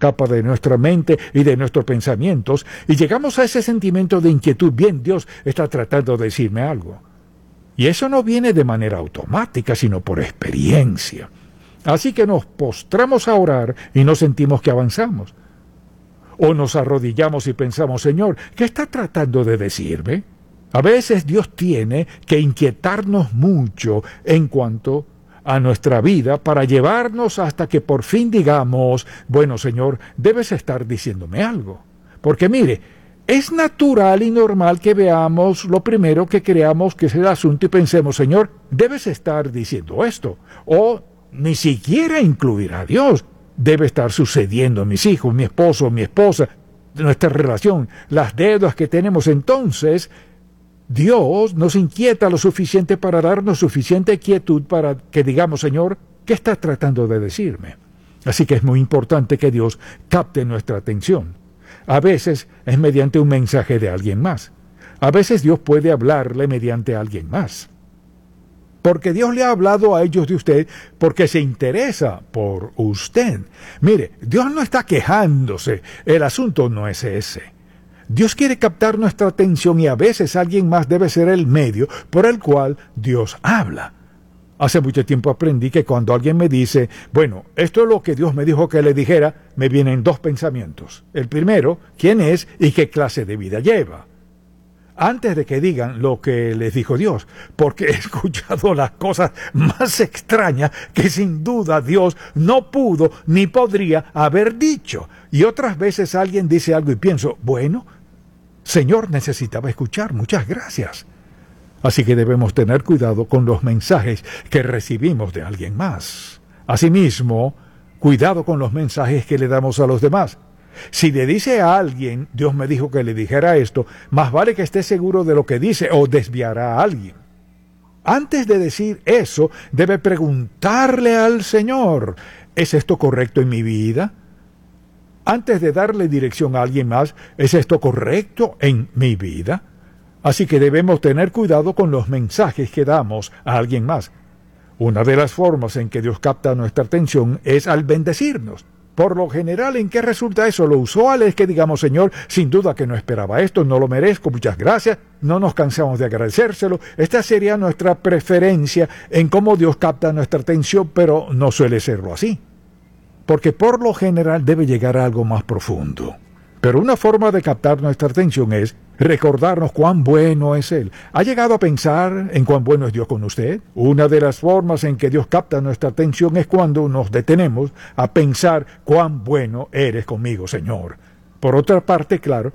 capa de nuestra mente y de nuestros pensamientos, y llegamos a ese sentimiento de inquietud. Bien, Dios está tratando de decirme algo. Y eso no viene de manera automática, sino por experiencia. Así que nos postramos a orar y no sentimos que avanzamos. O nos arrodillamos y pensamos, Señor, ¿qué está tratando de decirme? A veces Dios tiene que inquietarnos mucho en cuanto a nuestra vida para llevarnos hasta que por fin digamos, bueno, Señor, debes estar diciéndome algo. Porque mire, es natural y normal que veamos lo primero que creamos que es el asunto y pensemos, Señor, debes estar diciendo esto. O ni siquiera incluir a Dios. Debe estar sucediendo a mis hijos, mi esposo, mi esposa, nuestra relación, las deudas que tenemos. Entonces, Dios nos inquieta lo suficiente para darnos suficiente quietud para que digamos, Señor, ¿qué estás tratando de decirme? Así que es muy importante que Dios capte nuestra atención. A veces es mediante un mensaje de alguien más. A veces Dios puede hablarle mediante alguien más. Porque Dios le ha hablado a ellos de usted porque se interesa por usted. Mire, Dios no está quejándose, el asunto no es ese. Dios quiere captar nuestra atención y a veces alguien más debe ser el medio por el cual Dios habla. Hace mucho tiempo aprendí que cuando alguien me dice, bueno, esto es lo que Dios me dijo que le dijera, me vienen dos pensamientos. El primero, ¿quién es y qué clase de vida lleva? Antes de que digan lo que les dijo Dios, porque he escuchado las cosas más extrañas que sin duda Dios no pudo ni podría haber dicho. Y otras veces alguien dice algo y pienso, bueno, Señor, necesitaba escuchar, muchas gracias. Así que debemos tener cuidado con los mensajes que recibimos de alguien más. Asimismo, cuidado con los mensajes que le damos a los demás. Si le dice a alguien, Dios me dijo que le dijera esto, más vale que esté seguro de lo que dice o desviará a alguien. Antes de decir eso, debe preguntarle al Señor, ¿es esto correcto en mi vida? Antes de darle dirección a alguien más, ¿es esto correcto en mi vida? Así que debemos tener cuidado con los mensajes que damos a alguien más. Una de las formas en que Dios capta nuestra atención es al bendecirnos. Por lo general, ¿en qué resulta eso? Lo usual es que digamos, Señor, sin duda que no esperaba esto, no lo merezco, muchas gracias, no nos cansamos de agradecérselo. Esta sería nuestra preferencia en cómo Dios capta nuestra atención, pero no suele serlo así. Porque por lo general debe llegar a algo más profundo. Pero una forma de captar nuestra atención es recordarnos cuán bueno es Él. ¿Ha llegado a pensar en cuán bueno es Dios con usted? Una de las formas en que Dios capta nuestra atención es cuando nos detenemos a pensar cuán bueno eres conmigo, Señor. Por otra parte, claro,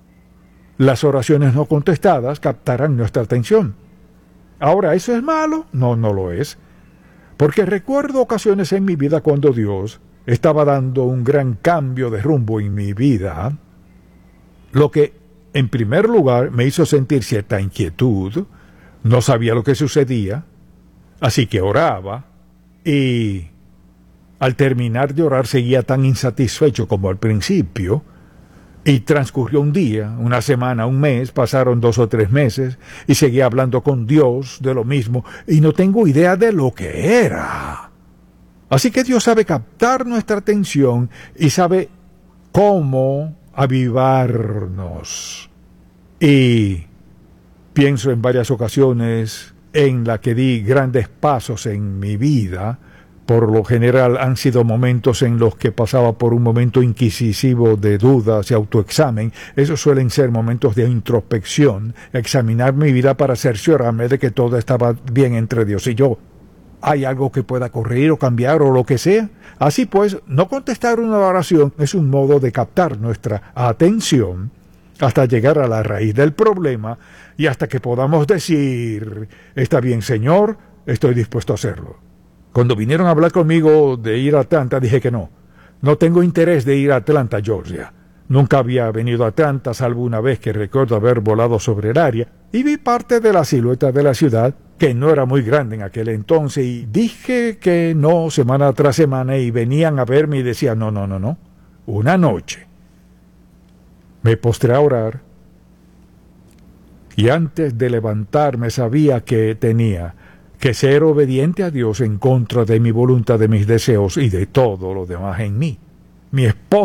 las oraciones no contestadas captarán nuestra atención. Ahora, ¿eso es malo? No, no lo es. Porque recuerdo ocasiones en mi vida cuando Dios estaba dando un gran cambio de rumbo en mi vida, lo que en primer lugar me hizo sentir cierta inquietud, no sabía lo que sucedía, así que oraba, y al terminar de orar seguía tan insatisfecho como al principio, y transcurrió un día, una semana, un mes, pasaron 2 o 3 meses, y seguía hablando con Dios de lo mismo, y no tengo idea de lo que era. Así que Dios sabe captar nuestra atención y sabe cómo avivarnos. Y pienso en varias ocasiones en la que di grandes pasos en mi vida. Por lo general han sido momentos en los que pasaba por un momento inquisitivo de dudas y autoexamen. Esos suelen ser momentos de introspección, examinar mi vida para cerciorarme de que todo estaba bien entre Dios y yo. ¿Hay algo que pueda corregir o cambiar o lo que sea? Así pues, no contestar una oración es un modo de captar nuestra atención hasta llegar a la raíz del problema y hasta que podamos decir, está bien, Señor, estoy dispuesto a hacerlo. Cuando vinieron a hablar conmigo de ir a Atlanta, dije que no. No tengo interés de ir a Atlanta, Georgia. Nunca había venido a Atlanta, salvo una vez que recuerdo haber volado sobre el área y vi parte de la silueta de la ciudad, que no era muy grande en aquel entonces, y dije que no semana tras semana y venían a verme y decían, no. Una noche me postré a orar y antes de levantarme sabía que tenía que ser obediente a Dios en contra de mi voluntad, de mis deseos y de todo lo demás en mí. Mi esposa